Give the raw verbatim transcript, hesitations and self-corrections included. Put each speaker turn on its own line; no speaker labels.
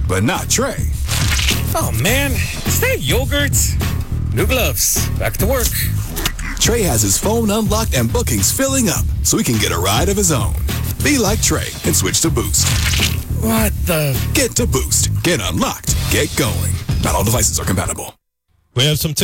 but not Trey.
Oh, man. Is that yogurt? New gloves. Back to work.
Trey has his phone unlocked and bookings filling up so he can get a ride of his own. Be like Trey and switch to Boost.
What the?
Get to Boost. Get unlocked. Get going. Not all devices are compatible.
We have some